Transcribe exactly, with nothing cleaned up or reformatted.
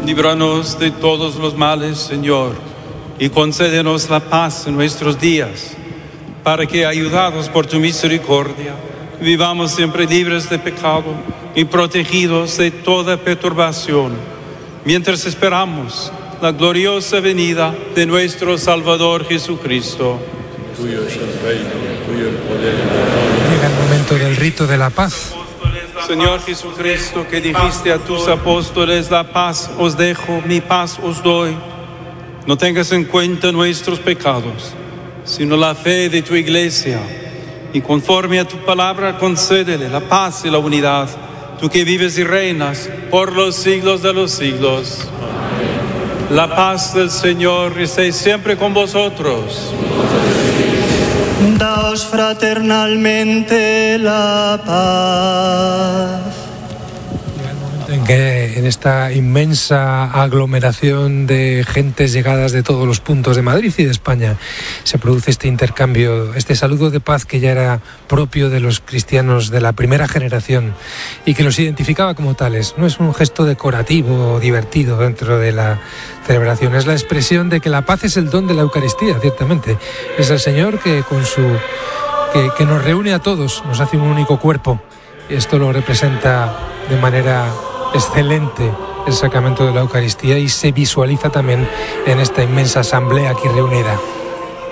líbranos de todos los males, Señor, y concédenos la paz en nuestros días, para que, ayudados por tu misericordia, vivamos siempre libres de pecado y protegidos de toda perturbación, mientras esperamos la gloriosa venida de nuestro Salvador Jesucristo. Tuyo es el reino, tuyo el poder y la gloria. Llega el momento del rito de la paz. Señor Jesucristo, que dijiste a tus apóstoles, la paz os dejo, mi paz os doy. No tengas en cuenta nuestros pecados, sino la fe de tu iglesia. Y conforme a tu palabra, concédele la paz y la unidad, tú que vives y reinas por los siglos de los siglos. Amén. La paz del Señor esté siempre con vosotros. Daos fraternalmente la paz. En que en esta inmensa aglomeración de gentes llegadas de todos los puntos de Madrid y de España se produce este intercambio, este saludo de paz que ya era propio de los cristianos de la primera generación y que los identificaba como tales. No es un gesto decorativo o divertido dentro de la celebración, es la expresión de que la paz es el don de la Eucaristía, ciertamente. Es el Señor que con su que, que nos reúne a todos, nos hace un único cuerpo. Esto lo representa de manera excelente el sacramento de la Eucaristía y se visualiza también en esta inmensa asamblea aquí reunida.